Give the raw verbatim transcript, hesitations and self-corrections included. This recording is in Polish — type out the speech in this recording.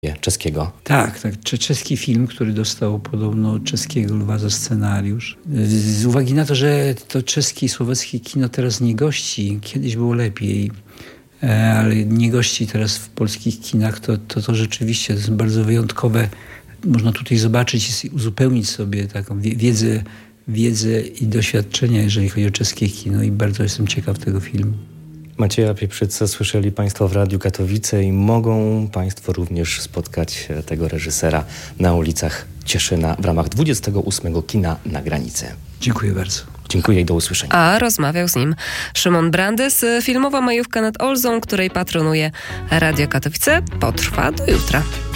czeskiego. Tak, tak. Czeski film, który dostał podobno czeskiego lwa za scenariusz. Z uwagi na to, że to czeskie i słowackie kino teraz nie gości, kiedyś było lepiej, ale nie gości teraz w polskich kinach, to to, to rzeczywiście to jest bardzo wyjątkowe. Można tutaj zobaczyć i uzupełnić sobie taką wiedzę, wiedzę i doświadczenia, jeżeli chodzi o czeskie kino, i bardzo jestem ciekaw tego filmu. Macieja Pieprzycę słyszeli Państwo w Radiu Katowice i mogą Państwo również spotkać tego reżysera na ulicach Cieszyna w ramach dwudziestego ósmego Kina na Granicy. Dziękuję bardzo. Dziękuję i do usłyszenia. A rozmawiał z nim Szymon Brandys. Filmowa majówka nad Olzą, której patronuje Radio Katowice, potrwa do jutra.